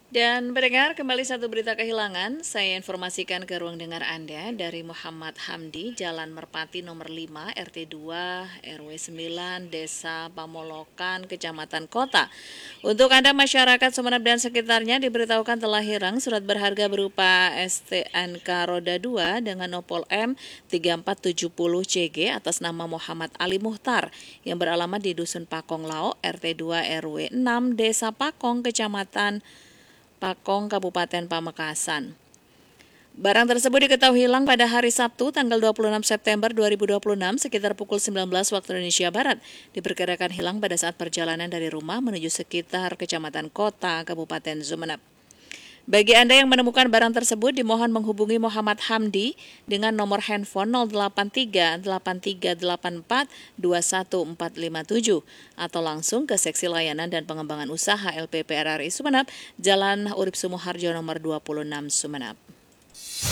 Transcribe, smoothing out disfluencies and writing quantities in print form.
Dan pendengar, kembali satu berita kehilangan. Saya informasikan ke ruang dengar Anda dari Muhammad Hamdi, Jalan Merpati nomor 5, RT 2, RW 9, Desa Pamolokan, Kecamatan Kota. Untuk Anda masyarakat Sumeneb dan sekitarnya diberitahukan telah hilang surat berharga berupa STNK Roda 2 dengan nopol M3470CG atas nama Muhammad Ali Muhtar yang beralamat di Dusun Pakong Lao, RT 2 RW 6, Desa Pakong, Kecamatan Pakong, Kabupaten Pamekasan. Barang tersebut diketahui hilang pada hari Sabtu, tanggal 26 September 2026, sekitar pukul 19 waktu Indonesia Barat. Diperkirakan hilang pada saat perjalanan dari rumah menuju sekitar Kecamatan Kota, Kabupaten Sumeneb. Bagi Anda yang menemukan barang tersebut, dimohon menghubungi Muhammad Hamdi dengan nomor handphone 083 8384 21457 atau langsung ke Seksi Layanan dan Pengembangan Usaha LPP RRI Sumeneb, Jalan Urip Sumoharjo nomor 26 Sumeneb.